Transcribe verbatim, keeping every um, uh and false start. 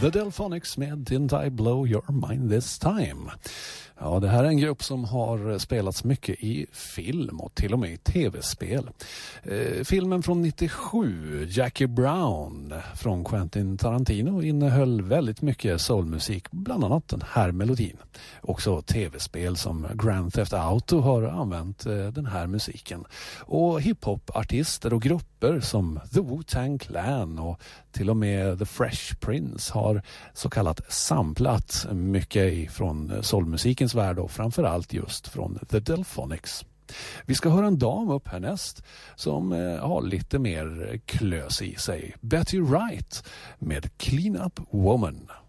The Delphonics med Didn't I Blow Your Mind This Time. Ja, det här är en grupp som har spelats mycket i film och till och med i tv-spel. Eh, filmen från nittiosju, Jackie Brown från Quentin Tarantino, innehöll väldigt mycket soulmusik, bland annat den här melodin. Också tv-spel som Grand Theft Auto har använt eh, den här musiken. Och hiphop-artister och grupper som The Wu-Tang Clan och till och med The Fresh Prince har så kallat samplat mycket från soulmusikens värld och framförallt just från The Delphonics. Vi ska höra en dam upp härnäst som har lite mer klös i sig. Betty Wright med Clean Up Woman.